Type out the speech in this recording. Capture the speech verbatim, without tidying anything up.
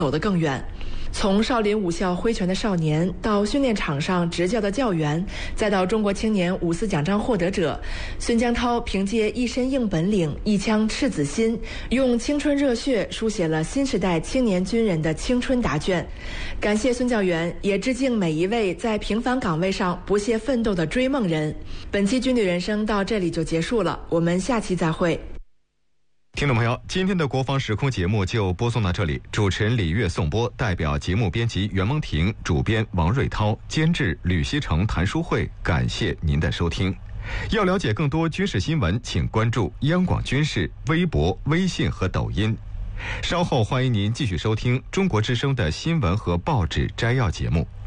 走得更远。从少林武校挥拳的少年，到训练场上执教的教员，再到中国青年五四奖章获得者，孙江涛凭借一身硬本领、一腔赤子心，用青春热血书写了新时代青年军人的青春答卷。感谢孙教员，也致敬每一位在平凡岗位上不懈奋斗的追梦人。本期军旅人生到这里就结束了，我们下期再会。 听众朋友，今天的国防时空节目就播送到这里。主持人李月颂播，代表节目编辑袁蒙婷，主编王瑞涛，监制吕希成、谭书慧。感谢您的收听。要了解更多军事新闻，请关注央广军事微博、微信和抖音。稍后欢迎您继续收听中国之声的新闻和报纸摘要节目。